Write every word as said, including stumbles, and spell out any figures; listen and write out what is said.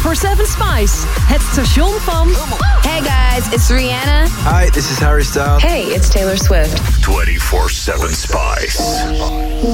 vierentwintig Spice. Het station van... Hey guys, it's Rihanna. Hi, this is Harry Styles. Hey, it's Taylor Swift. twenty-four seven Spice.